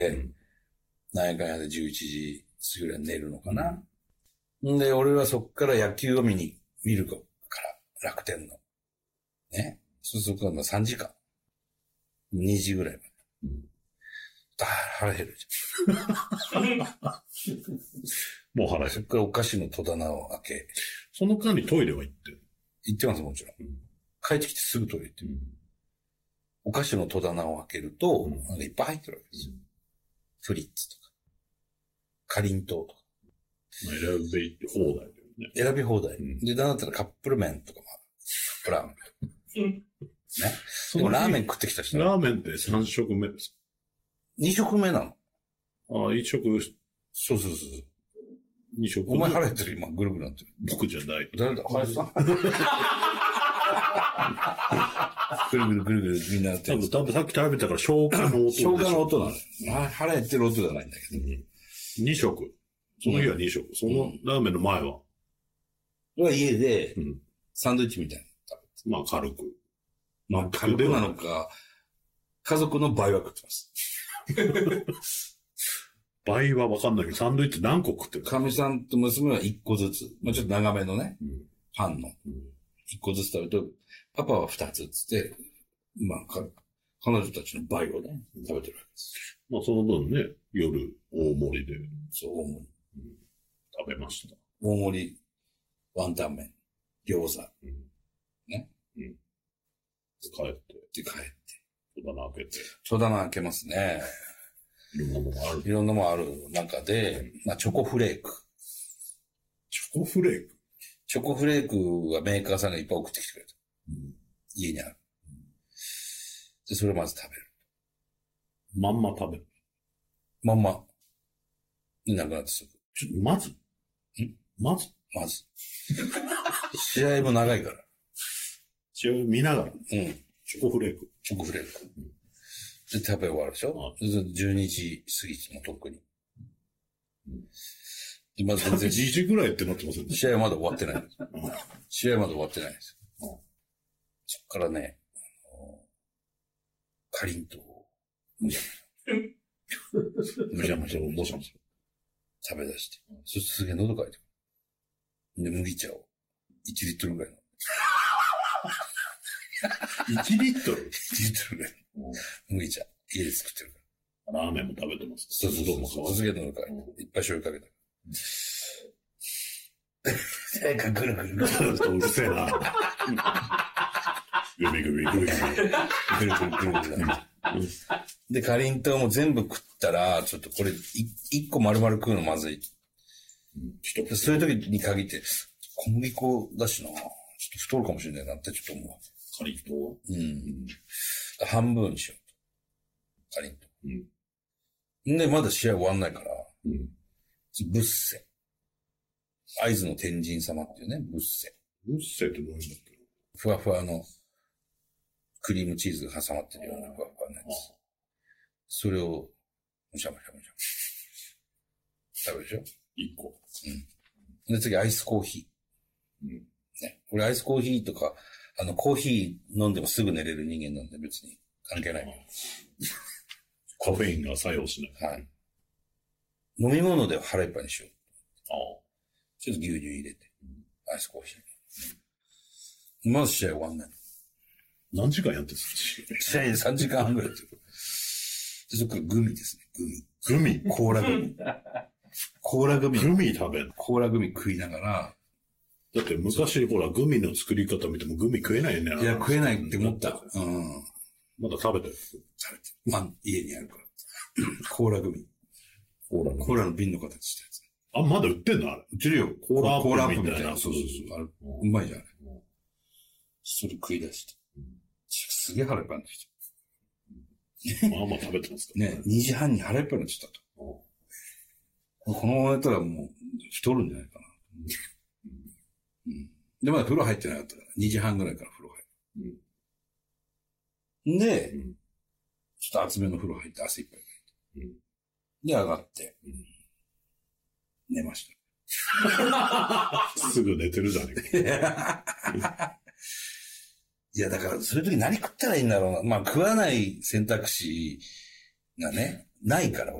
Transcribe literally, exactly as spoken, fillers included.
うん、何やかんやでじゅういちじ過ぎぐらい寝るのかな。んで、俺はそっから野球を見に、見るから、楽天の。ね。そうするとさんじかん。にじぐらいまで。うん、だ腹減るじゃん。 もう腹減る。 そっからお菓子の戸棚を開け。 その間にトイレは行ってる？ 行ってます、もちろん。うん、帰ってきてすぐトイレ行ってる。うん、お菓子の戸棚を開けると、うん、なんかいっぱい入ってるわけですよ。うん、フリッツとか、かりんとうとか。 まあ、選び放題だよね。 選び放題。うん、で、なんだったらカップル麺とかもある。カップラーメン。うん、ね。でもラーメン食ってきた人。 ラーメンってさん食目ですか？ に食目なの。 ああ、いち食。 そうそうそう。 に食。 お前腹減ってる今、ぐるぐるなってる。 僕じゃない。 誰だ？林さん。ぐるぐるぐるぐるみんなやってる。 多分、多分さっき食べたから消化の音。 消化の音なの。あ、腹減ってる音じゃないんだけど。 うん、に食。その日はに食。うん、そのラーメンの前は、 うん、は家で、サンドイッチみたいなの食べて。 まあ軽く。 まあ軽くなのか、家族の倍は食ってます。 倍はわかんないけど、サンドイッチ何個食ってる？ かみさんと娘はいっこずつ。まあちょっと長めのね、うん、パンの。いっこずつ食べると、パパはふたつつって、まあか、彼女たちの倍をね、食べてるわけです。 まあその分ね、夜大盛りで。 そう、大盛り。 うん、食べました。 大盛り、ワンタン麺、餃子。うん、ね。うん。 帰って。 で、帰って。 戸棚開けて。 戸棚開けますね。 いろんなものある。 いろんなものある中で、まあ、チョコフレーク。 チョコフレークチョコフレークはメーカーさんがいっぱい送ってきてくれた。うん、家にある、うん。で、それをまず食べる。 まんま食べる。 まんま。いなくなってすぐ。 ちょっと、まずんまずまず。試合も長いから。 試合を見ながら。 うん。 チョコフレーク。 チョコフレーク。うん、で、食べ終わるでしょ？じゅうにじ過ぎてもとっくに。うん、でまず全然。 じじぐらいってなってますよね。 試合はまだ終わってないんです。試合はまだ終わってないんですよ。うん、そっからね、あのー、かりんとうを、むしゃむしゃ。むしゃむしゃむしゃむしゃ。食べ出して。そしてすげえ喉かいてくる。で、麦茶をいちリットルぐらいの。 いちリットル ?いち リットルぐらい。麦茶。家で作ってるから。 ラーメンも食べてます。 そうそうそう。すげえ喉かいて。いっぱい醤油かけた。なんかぐるぐるぐるぐる。うるせえな。グミグミグミグミ。ぐるぐるぐるぐる。 で、かりんとうも全部食ったら、ちょっとこれ、一個丸々食うのまずい。うん、そういう時に限って、小麦粉だしな、ちょっと太るかもしれないなってちょっと思う。 かりんとううん。半分にしよう。かりんとう。うん。で、まだ試合終わんないから、うん。ブッセ。会津の天神様っていうね、ブッセ。 ブッセってどういうんだっけ？ ふわふわのクリームチーズが挟まってるようなふわふわなやつ。それを、むしゃむしゃむしゃ。食べるでしょ？ 一個。 うん。で、次、アイスコーヒー。うん。ね。俺、アイスコーヒーとか、あの、コーヒー飲んでもすぐ寝れる人間なんで別に関係ない。 カフェインが作用しない。 はい。飲み物で腹いっぱいにしよう。 ああ。 ちょっと牛乳入れて。アイスコーヒー。うん、まず試合終わんないの。 何時間やってるんですか？試合さんじかんはんぐらいやってる。で、そっからグミですね。 グミ。 グミコーラグミ。コーラグミ。 グミ食べる。 コーラグミ食いながら。 だって昔ほらグミの作り方見てもグミ食えないね。 いや、食えないって思った。うん。 まだ食べてる。 食べてる。まあ、家にあるから。コーラグミ。 コーラグミ。 コーラの瓶の形したやつ。 あ、まだ売ってんのあれ。 売ってるよ。 コーラアップコーラアップみたいな。 そうそうそう。あれ、うまいじゃん。それ食い出して。すげえ腹いっぱいになってきた。まあまあ食べてますかね。にじはんに腹いっぱいになっちゃったと。このままやったらもう太るんじゃないかな。うん。で、まだ風呂入ってなかったから、にじはんぐらいから風呂入る。うん、で、うん、ちょっと厚めの風呂入って汗いっぱいかいて。うん、で、上がって、うん、寝ました。 すぐ寝てるじゃねえか。 いや、だから、そういう時何食ったらいいんだろうな。まあ、食わない選択肢がね、 ないから、